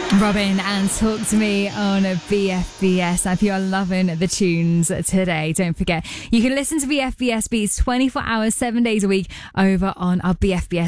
Robin and Talk to Me on BFBS. Now, if you are loving the tunes today, don't forget you can listen to BFBS Beats 24 hours, 7 days a week over on our BFBS